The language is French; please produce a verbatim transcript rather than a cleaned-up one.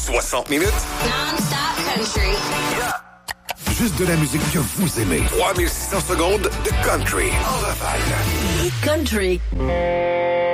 soixante minutes. Non-stop country. Yeah. Juste de la musique que vous aimez. trois mille six cents secondes de country en rafale. Country.